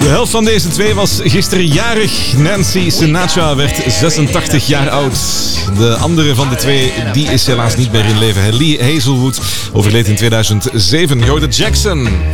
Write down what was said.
De helft van deze twee was gisteren jarig. Nancy Sinatra werd 86 jaar oud. De andere van de twee die is helaas niet meer in leven. Lee Hazelwood overleed in 2007. Je hoorde Jackson.